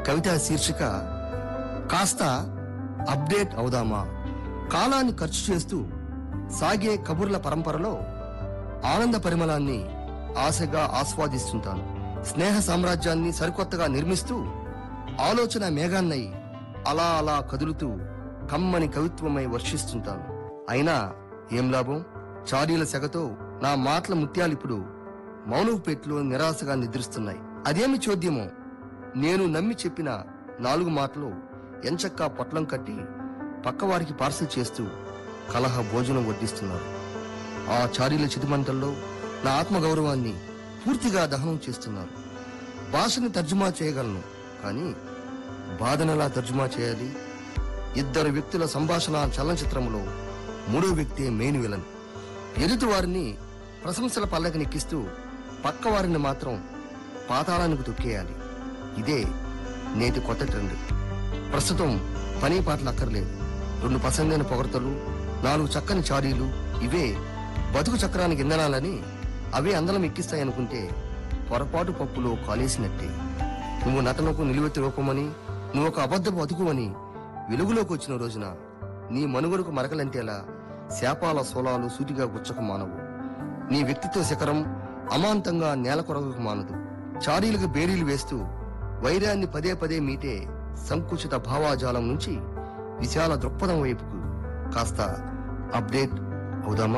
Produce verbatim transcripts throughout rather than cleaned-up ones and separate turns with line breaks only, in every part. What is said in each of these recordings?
కవిత శీర్షిక కాస్త అప్డేట్ అవుదామా. కాలాన్ని ఖర్చు చేస్తూ సాగే కబుర్ల పరంపరలో ఆనంద పరిమళాన్ని ఆశగా ఆస్వాదిస్తుంటాను. స్నేహ సామ్రాజ్యాన్ని సరికొత్తగా నిర్మిస్తూ ఆలోచన మేఘాన్నై అలా అలా కదులుతూ కమ్మని కవిత్వమై వర్షిస్తుంటాను. అయినా ఏం లాభం? చారీల సెగతో నా మాటల ముత్యాలిప్పుడు మౌనవుపేట్లో నిరాశగా నిద్రిస్తున్నాయి. అదేమి చోద్యమో, నేను నమ్మి చెప్పిన నాలుగు మాటలు ఎంచక్కా పొట్లం కట్టి పక్కవారికి పార్సల్ చేస్తూ కలహ భోజనం వడ్డిస్తున్నారు. ఆ చారీల చితిమంటల్లో నా ఆత్మగౌరవాన్ని పూర్తిగా దహనం చేస్తున్నారు. భాషని తర్జుమా చేయగలను, కానీ బాధనలా తర్జుమా చేయాలి? ఇద్దరు వ్యక్తుల సంభాషణ చలనచిత్రంలో మూడో వ్యక్తే మెయిన్ విలన్. ఎదుటి వారిని ప్రశంసల పల్లకినెక్కిస్తూ పక్క వారిని మాత్రం పాతాళానికి తొక్కేయాలి. ఇదే నేటి కొత్త ట్రెండ్. ప్రస్తుతం పని పాటలు అక్కర్లేదు. రెండు పసందైన పొగడ్తలు, నాలుగు చక్కని చారీలు, ఇవే బతుకు చక్రానికి ఇంధనాలని అవే అందలం ఎక్కిస్తాయనుకుంటే పొరపాటు పప్పులో కాలేసినట్టే. నువ్వు నటనకు నిలువెత్తి రూపమని, నువ్వు ఒక అబద్ధ బతుకువని వెలుగులోకి వచ్చిన రోజున నీ మనుగడకు మరకలంటేలా శాపాల సోలాలు సూటిగా గుచ్చక మానవు. నీ వ్యక్తిత్వ శిఖరం అమాంతంగా నేల కొరగకు మానదు. చారీలకు బేరీలు వేస్తూ వైరాన్ని పదే పదే మీటే సంకుచిత భావాజాలం నుంచి విశాల దృక్పథం వైపుకు కాస్త అప్డేట్ అవుదామా.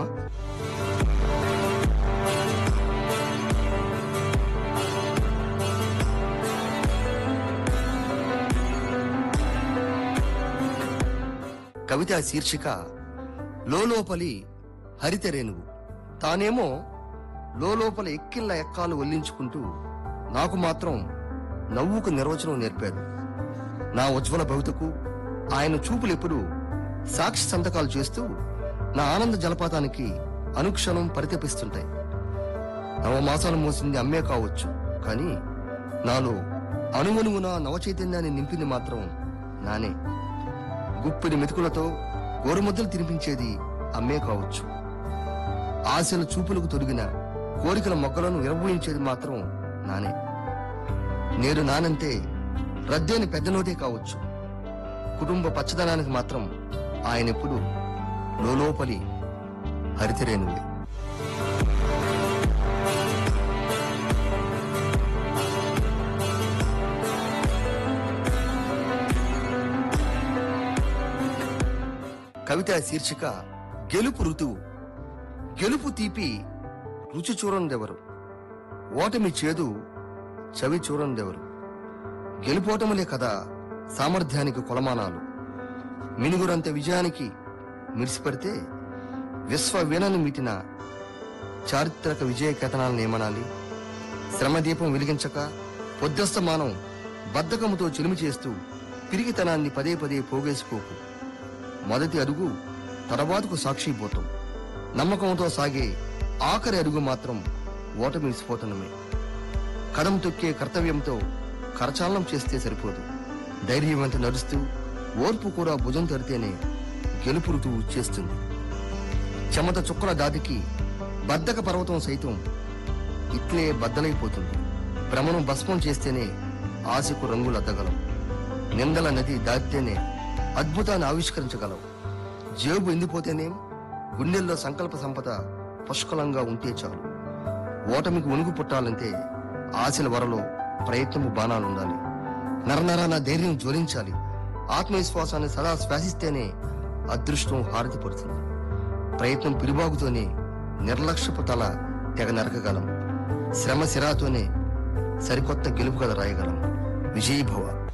కవిత శీర్షిక లోలోపలి హరితరేణువు. తానేమో లోలోపల ఎక్కిళ్ళ ఎక్కాలు వల్లించుకుంటూ నాకు మాత్రం నవ్వుకు నిర్వచనం నేర్పాడు. నా ఉజ్వల భవితకు ఆయన చూపులెప్పుడు సాక్షి సంతకాలు చేస్తూ నా ఆనంద జలపాతానికి అనుక్షణం పరితపిస్తుంటాయి. నవమాసాలు మోసింది అమ్మే కావచ్చు, కానీ నాలో అణువణువున నవచైతన్యాన్ని నింపింది మాత్రం నానే. గుప్పిడి మెతుకులతో గోరుముద్దలు తినిపించేది అమ్మే కావచ్చు. ఆశల చూపులకు తొడిగిన కోరికల మొగ్గలను విరబోయించేది మాత్రం నానే. నేడు నానంతే రద్దేని పెద్ద నోటే కావచ్చు. కుటుంబ పచ్చదనానికి మాత్రం ఆయనెప్పుడు లోలోపలి హరితరేణువే. కవిత శీర్షిక గెలుపు ఋతువు. గెలుపు తీపి రుచి చూడనిదెవరు, ఓటమి చేదు చవి చూడనిదెవరు. గెలుపోటములే కదా సామర్థ్యానికి కొలమానాలు. మినుగురంత విజయానికి మిడిసిపడితే విశ్వ వీణను మీటిన చారిత్రక విజయ కథనాలను ఏమనాలి. శ్రమదీపం వెలిగించక పొద్దస్తమానం బద్ధకముతో చెలిమి చేస్తూ పిరిగితనాన్ని పదే పదే పోగేసుకోకు. మొదటి అడుగు తర్వాతకు సాక్షిపోతాం. నమ్మకంతో సాగే ఆఖరి అడుగు మాత్రం ఓటమి విస్ఫోటనమే. కదం తొక్కే కర్తవ్యంతో కరచాలనం చేస్తే సరిపోదు. ధైర్యం వెంట నడుస్తూ ఓర్పు కూడా భుజం తడితేనే గెలుపు ఋతువు వచ్చేస్తుంది. చెమట చుక్కల దాటికి బద్దక పర్వతం సైతం ఇట్లే బద్దలైపోతుంది. భ్రమను భస్మం చేస్తేనే ఆశకు రంగులద్దగలం. నిందల నది దాటితేనే అద్భుతాన్ని ఆవిష్కరించగలవు. జేబు ఎండిపోతేనేం గుండెల్లో సంకల్ప సంపద పుష్కలంగా ఉంటే చాలు. ఓటమికి ఉనుగు పుట్టాలంటే ఆశల వరలో ప్రయత్నము బాణాలుండాలి. నరనరాన ధైర్యం జ్వలించాలి. ఆత్మవిశ్వాసాన్ని సదా శ్వాసిస్తేనే అదృష్టం హారతి పడుతుంది. ప్రయత్నం పిలుబాగుతోనే నిర్లక్ష్యపు తల తెగ నరకగలం. శ్రమ సిరాతోనే సరికొత్త గెలుపు కథ రాయగలం. విజయీభవ.